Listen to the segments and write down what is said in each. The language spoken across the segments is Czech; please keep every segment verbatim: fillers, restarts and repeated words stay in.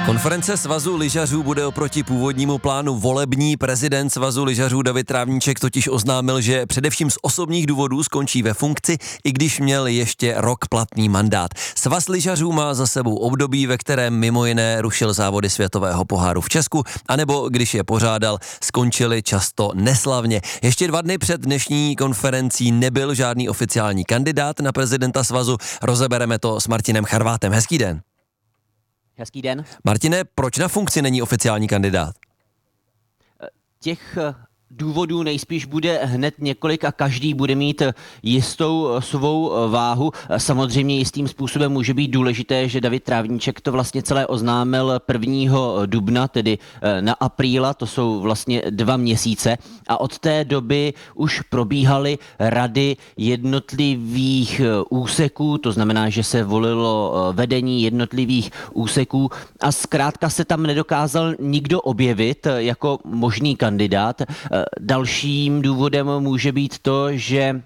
Konference Svazu lyžařů bude oproti původnímu plánu volební. Prezident Svazu lyžařů David Trávníček totiž oznámil, že především z osobních důvodů skončí ve funkci, i když měl ještě rok platný mandát. Svaz lyžařů má za sebou období, ve kterém mimo jiné rušil závody světového poháru v Česku, anebo když je pořádal, skončili často neslavně. Ještě dva dny před dnešní konferencí nebyl žádný oficiální kandidát na prezidenta svazu. Rozebereme to s Martinem Charvátem. Hezký den. Hezký den. Martine, proč na funkci není oficiální kandidát? Těch důvodů nejspíš bude hned několik a každý bude mít jistou svou váhu. Samozřejmě jistým způsobem může být důležité, že David Trávníček to vlastně celé oznámil prvního dubna, tedy na apríla, to jsou vlastně dva měsíce a od té doby už probíhaly rady jednotlivých úseků, to znamená, že se volilo vedení jednotlivých úseků a zkrátka se tam nedokázal nikdo objevit jako možný kandidát. Dalším důvodem může být to, že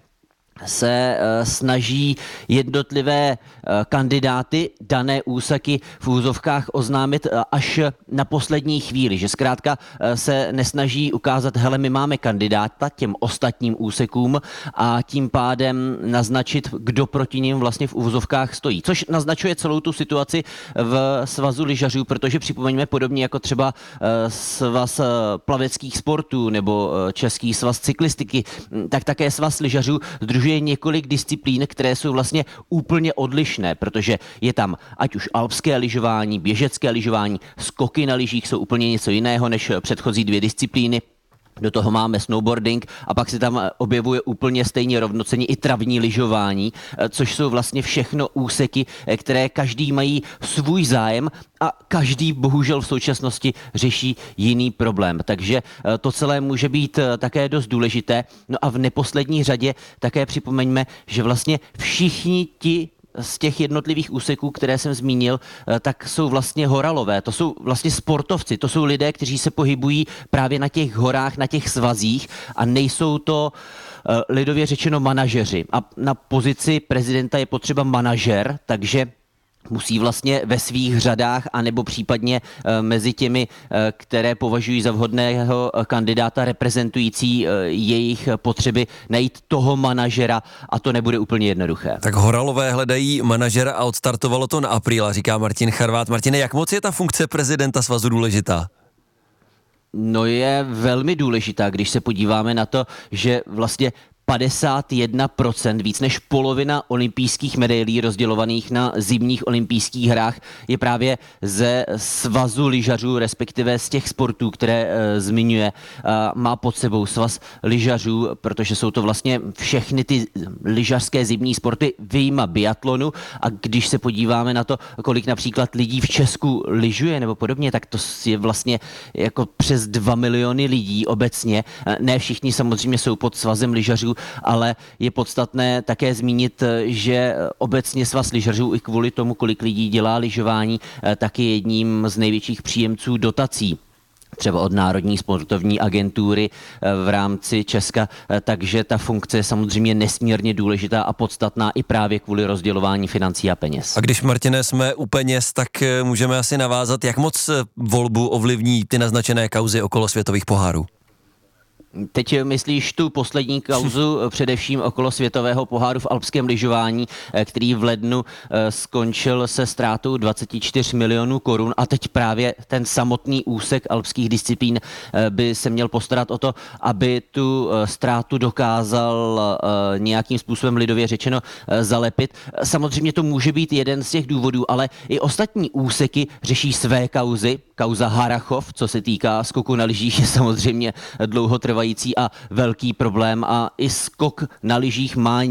se snaží jednotlivé kandidáty dané úseky v úzovkách oznámit až na poslední chvíli, že zkrátka se nesnaží ukázat, hele, my máme kandidáta těm ostatním úsekům a tím pádem naznačit, kdo proti ním vlastně v úzovkách stojí. Což naznačuje celou tu situaci v Svazu lyžařů, protože připomeňme podobně jako třeba Svaz plaveckých sportů nebo Český svaz cyklistiky, tak také Svaz lyžařů sdružuje je několik disciplín, které jsou vlastně úplně odlišné, protože je tam ať už alpské lyžování, běžecké lyžování, skoky na lyžích jsou úplně něco jiného než předchozí dvě disciplíny. Do toho máme snowboarding a pak se tam objevuje úplně stejně rovnocenně i travní lyžování, což jsou vlastně všechno úseky, které každý mají svůj zájem a každý bohužel v současnosti řeší jiný problém. Takže to celé může být také dost důležité. No a v neposlední řadě také připomeňme, že vlastně všichni ti z těch jednotlivých úseků, které jsem zmínil, tak jsou vlastně horalové. To jsou vlastně sportovci, to jsou lidé, kteří se pohybují právě na těch horách, na těch svazích a nejsou to lidově řečeno manažeři. A na pozici prezidenta je potřeba manažer, takže musí vlastně ve svých řadách anebo případně mezi těmi, které považují za vhodného kandidáta reprezentující jejich potřeby, najít toho manažera a to nebude úplně jednoduché. Tak horalové hledají manažera a odstartovalo to na apríla, říká Martin Charvát. Martine, jak moc je ta funkce prezidenta svazu důležitá? No je velmi důležitá, když se podíváme na to, že vlastně padesát jedna procent, víc než polovina olympijských medailí rozdělovaných na zimních olympijských hrách je právě ze Svazu lyžařů, respektive z těch sportů, které e, zmiňuje. E, má pod sebou Svaz lyžařů, protože jsou to vlastně všechny ty lyžařské zimní sporty vyjma biatlonu a když se podíváme na to, kolik například lidí v Česku lyžuje nebo podobně, tak to je vlastně jako přes dva miliony lidí obecně. E, ne všichni samozřejmě jsou pod Svazem lyžařů, ale je podstatné také zmínit, že obecně Svaz lyžařů i kvůli tomu, kolik lidí dělá lyžování, tak je jedním z největších příjemců dotací třeba od Národní sportovní agentury v rámci Česka, takže ta funkce je samozřejmě nesmírně důležitá a podstatná i právě kvůli rozdělování financí a peněz. A když, Martine, jsme u peněz, tak můžeme asi navázat, jak moc volbu ovlivní ty naznačené kauzy okolo světových pohárů? Teď myslíš tu poslední kauzu především okolo světového poháru v alpském lyžování, který v lednu skončil se ztrátou dvacet čtyři milionů korun a teď právě ten samotný úsek alpských disciplín by se měl postarat o to, aby tu ztrátu dokázal nějakým způsobem lidově řečeno zalepit. Samozřejmě to může být jeden z těch důvodů, ale i ostatní úseky řeší své kauzy. Kauza Harrachov, co se týká skoku na lyžích, je samozřejmě dlouhotrvající a velký problém a i skok na lyžích má